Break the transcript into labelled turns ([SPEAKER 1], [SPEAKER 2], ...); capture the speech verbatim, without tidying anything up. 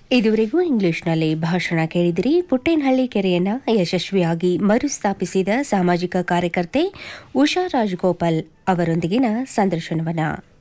[SPEAKER 1] ಇದುವರೆಗೂ ಇಂಗ್ಲಿಷ್ನಲ್ಲಿ ಭಾಷಣ ಕೇಳಿದಿರಿ. ಪುಟ್ಟೇನಹಳ್ಳಿ ಕೆರೆಯನ್ನು ಯಶಸ್ವಿಯಾಗಿ ಮರುಸ್ಥಾಪಿಸಿದ ಸಾಮಾಜಿಕ ಕಾರ್ಯಕರ್ತೆ ಉಷಾ ರಾಜಗೋಪಾಲ್ ಅವರೊಂದಿಗಿನ ಸಂದರ್ಶನವನ್ನ.